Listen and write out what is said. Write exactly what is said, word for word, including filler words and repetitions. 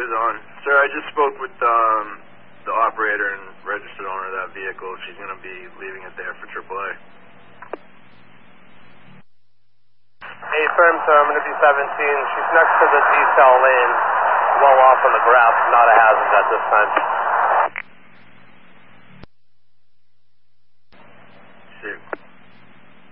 is on. Sir, I just spoke with um, the operator and registered owner of that vehicle. She's going to be leaving it there for triple A. Hey, firm, sir, I'm going to be seventeen. She's next to the decel lane, well off on the grass, not a hazard at this time.